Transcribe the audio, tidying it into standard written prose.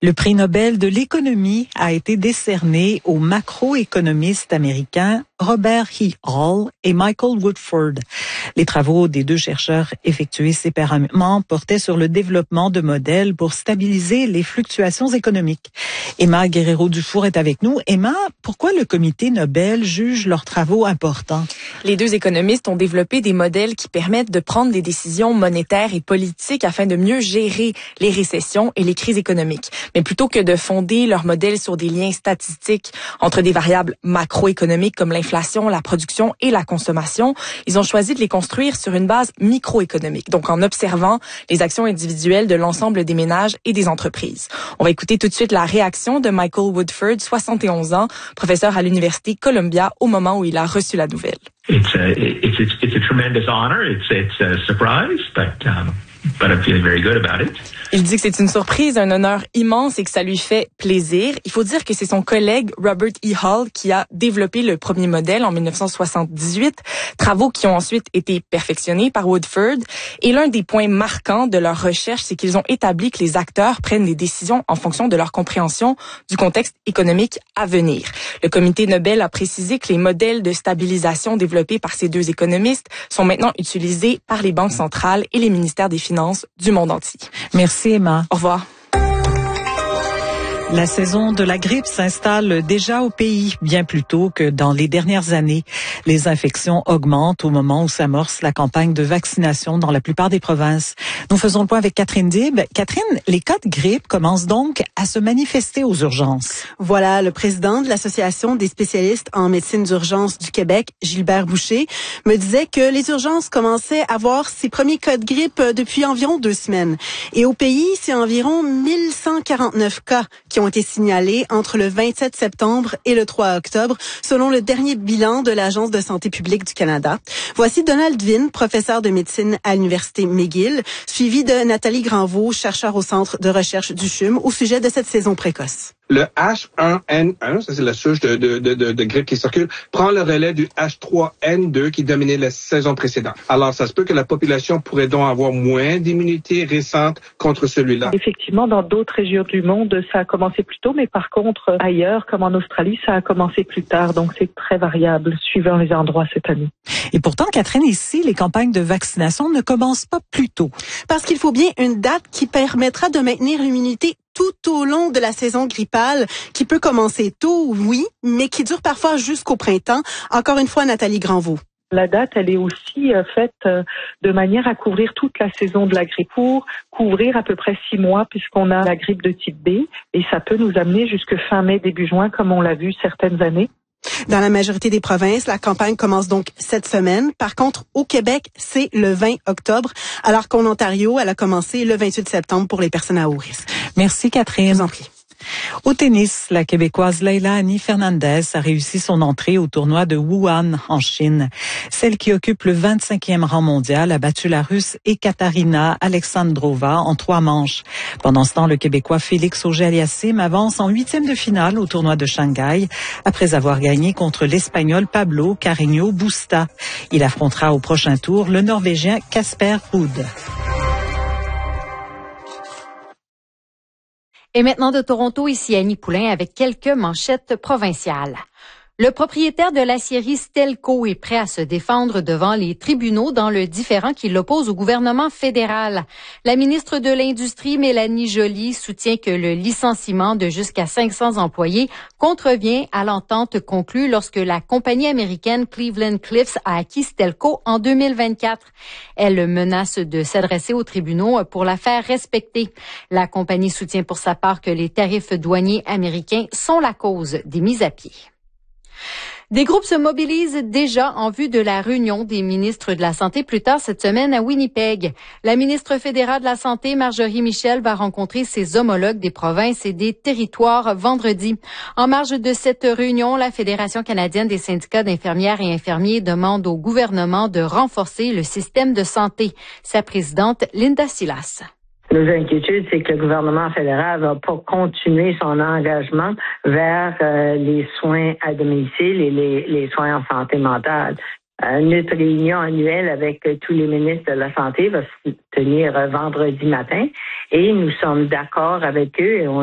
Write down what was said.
Le prix Nobel de l'économie a été décerné aux macroéconomistes américains Robert E. Hall et Michael Woodford. Les travaux des deux chercheurs effectués séparément portaient sur le développement de modèles pour stabiliser les fluctuations économiques. Emma Guerrero-Dufour est avec nous. Emma, pourquoi le comité Nobel juge leurs travaux importants? Les deux économistes ont développé des modèles qui permettent de prendre des décisions monétaires et politiques afin de mieux gérer les récessions et les crises économiques. Mais plutôt que de fonder leurs modèles sur des liens statistiques entre des variables macroéconomiques comme l'inflation, la production et la consommation, ils ont choisi de les construire sur une base microéconomique, donc en observant les actions individuelles de l'ensemble des ménages et des entreprises. On va écouter tout de suite la réaction de Michael Woodford, 71 ans, professeur à l'Université Columbia, au moment où il a reçu la nouvelle. It's a tremendous honor. It's a surprise, but I'm feeling very good about it. Il dit que c'est une surprise, un honneur immense et que ça lui fait plaisir. Il faut dire que c'est son collègue Robert E. Hall qui a développé le premier modèle en 1978, travaux qui ont ensuite été perfectionnés par Woodford. Et l'un des points marquants de leur recherche, c'est qu'ils ont établi que les acteurs prennent des décisions en fonction de leur compréhension du contexte économique à venir. Le comité Nobel a précisé que les modèles de stabilisation développés par ces deux économistes sont maintenant utilisés par les banques centrales et les ministères des Finances du monde entier. Merci Emma. Au revoir. La saison de la grippe s'installe déjà au pays, bien plus tôt que dans les dernières années. Les infections augmentent au moment où s'amorce la campagne de vaccination dans la plupart des provinces. Nous faisons le point avec Catherine Dib. Catherine, les cas de grippe commencent donc à se manifester aux urgences. Voilà, le président de l'Association des spécialistes en médecine d'urgence du Québec, Gilbert Boucher, me disait que les urgences commençaient à voir ses premiers cas de grippe depuis environ 2 semaines. Et au pays, c'est environ 1149 cas qui ont été signalés entre le 27 septembre et le 3 octobre, selon le dernier bilan de l'Agence de santé publique du Canada. Voici Donald Vin, professeur de médecine à l'Université McGill, suivi de Nathalie Granvaux, chercheur au Centre de recherche du CHUM, au sujet de cette saison précoce. Le H1N1, ça c'est la souche de grippe qui circule, prend le relais du H3N2 qui dominait la saison précédente. Alors, ça se peut que la population pourrait donc avoir moins d'immunité récente contre celui-là. Effectivement, dans d'autres régions du monde, ça a commencé plus tôt, mais par contre, ailleurs, comme en Australie, ça a commencé plus tard. Donc, c'est très variable suivant les endroits cette année. Et pourtant, Catherine, ici, les campagnes de vaccination ne commencent pas plus tôt. Parce qu'il faut bien une date qui permettra de maintenir l'immunité tout au long de la saison grippale, qui peut commencer tôt, oui, mais qui dure parfois jusqu'au printemps. Encore une fois, Nathalie Granvaux. La date, elle est aussi faite de manière à couvrir toute la saison de la grippe, pour couvrir à peu près 6 mois, puisqu'on a la grippe de type B, et ça peut nous amener jusque fin mai, début juin, comme on l'a vu certaines années. Dans la majorité des provinces, la campagne commence donc cette semaine. Par contre, au Québec, c'est le 20 octobre, alors qu'en Ontario, elle a commencé le 28 septembre pour les personnes à haut risque. Merci Catherine. Je vous en prie. Au tennis, la Québécoise Leila Annie Fernandez a réussi son entrée au tournoi de Wuhan en Chine. Celle qui occupe le 25e rang mondial a battu la Russe Ekaterina Alexandrova en 3 manches. Pendant ce temps, le Québécois Félix Auger-Aliassime avance en 8e de finale au tournoi de Shanghai après avoir gagné contre l'Espagnol Pablo Carreño Busta. Il affrontera au prochain tour le Norvégien Casper Ruud. Et maintenant de Toronto, ici Annie Poulain avec quelques manchettes provinciales. Le propriétaire de l'acierie Stelco est prêt à se défendre devant les tribunaux dans le différend qui l'oppose au gouvernement fédéral. La ministre de l'Industrie, Mélanie Joly, soutient que le licenciement de jusqu'à 500 employés contrevient à l'entente conclue lorsque la compagnie américaine Cleveland-Cliffs a acquis Stelco en 2024. Elle menace de s'adresser aux tribunaux pour la faire respecter. La compagnie soutient pour sa part que les tarifs douaniers américains sont la cause des mises à pied. Des groupes se mobilisent déjà en vue de la réunion des ministres de la Santé plus tard cette semaine à Winnipeg. La ministre fédérale de la Santé, Marjorie Michel, va rencontrer ses homologues des provinces et des territoires vendredi. En marge de cette réunion, la Fédération canadienne des syndicats d'infirmières et infirmiers demande au gouvernement de renforcer le système de santé. Sa présidente, Linda Silas. Nos inquiétudes, c'est que le gouvernement fédéral va pas continuer son engagement vers les soins à domicile et les soins en santé mentale. Notre réunion annuelle avec tous les ministres de la Santé va se tenir vendredi matin et nous sommes d'accord avec eux et on